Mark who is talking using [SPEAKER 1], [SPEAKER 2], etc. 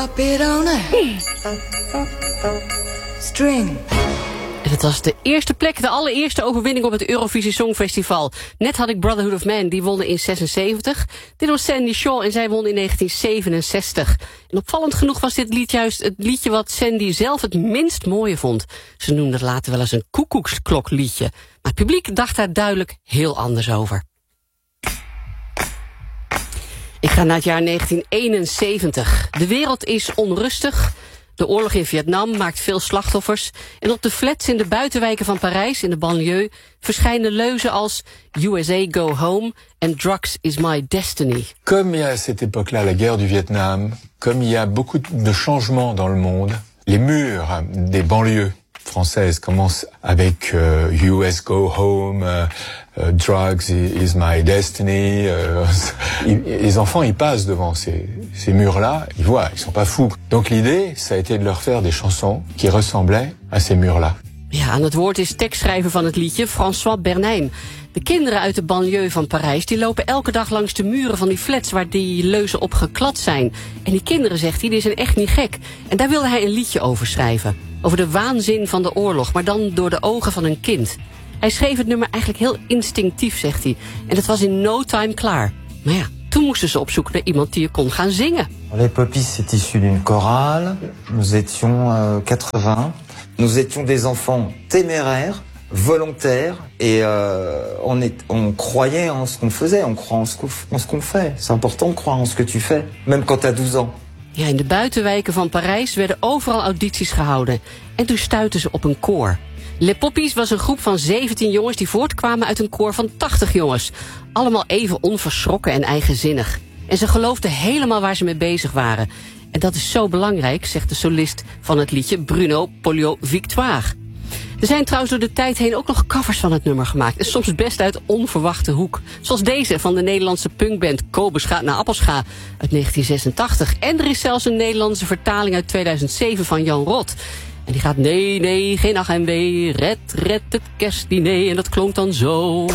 [SPEAKER 1] String.
[SPEAKER 2] En het was de eerste plek, de allereerste overwinning op het Eurovisie Songfestival. Net had ik Brotherhood of Man, die wonnen in 76. Dit was Sandy Shaw en zij won in 1967. En opvallend genoeg was dit lied juist het liedje wat Sandy zelf het minst mooie vond. Ze noemde het later wel eens een koekoeksklokliedje. Maar het publiek dacht daar duidelijk heel anders over. Ik ga naar het jaar 1971. De wereld is onrustig. De oorlog in Vietnam maakt veel slachtoffers. En op de flats in de buitenwijken van Parijs, in de banlieue, verschijnen leuzen als USA Go Home en Drugs is My Destiny.
[SPEAKER 3] Comme il y a à cette époque-là la guerre du Vietnam, comme il y a beaucoup de changements dans le monde, les murs des banlieues françaises commencent avec US Go Home, Drugs is My Destiny. Les enfants, ils passent devant ces murs-là, ils voient, ils sont pas fous. Donc l'idée, ça a été de leur faire des chansons qui ressemblaient à ces murs-là.
[SPEAKER 2] Ja, aan het woord is tekstschrijver van het liedje François Bernheim. De kinderen uit de banlieue van Parijs die lopen elke dag langs de muren van die flats waar die leuzen op geklad zijn. En die kinderen, zegt hij, die zijn echt niet gek. En daar wilde hij een liedje over schrijven. Over de waanzin van de oorlog, maar dan door de ogen van een kind. Hij schreef het nummer eigenlijk heel instinctief, zegt hij. En het was in no time klaar. Maar ja, toen moesten ze op zoek naar iemand die er kon gaan zingen.
[SPEAKER 4] Les Poppies, c'est issu d'une chorale. Nous étions 80. Nous étions des enfants téméraires, volontaires. Et on croyait en ce qu'on faisait. On croit en ce qu'on fait. C'est important de croire en ce que tu fais. Même quand t'as 12 ans.
[SPEAKER 2] Ja, in de buitenwijken van Parijs werden overal audities gehouden. En toen stuitten ze op een koor. Les Poppies was een groep van 17 jongens die voortkwamen uit een koor van 80 jongens. Allemaal even onverschrokken en eigenzinnig. En ze geloofden helemaal waar ze mee bezig waren. En dat is zo belangrijk, zegt de solist van het liedje Bruno Poliot-Victoire. Er zijn trouwens door de tijd heen ook nog covers van het nummer gemaakt. En soms best uit onverwachte hoek. Zoals deze van de Nederlandse punkband Kobus gaat naar Appelscha uit 1986. En er is zelfs een Nederlandse vertaling uit 2007 van Jan Rot. En die gaat nee, nee, geen ach en wee, red het kerstdiner. En dat klonk dan zo.